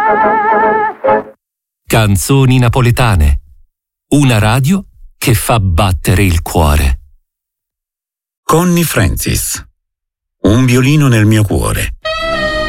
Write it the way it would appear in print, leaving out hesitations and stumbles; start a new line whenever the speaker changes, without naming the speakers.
Canzoni napoletane. Una radio che fa battere il cuore.
Connie Francis. Un violino nel mio cuore.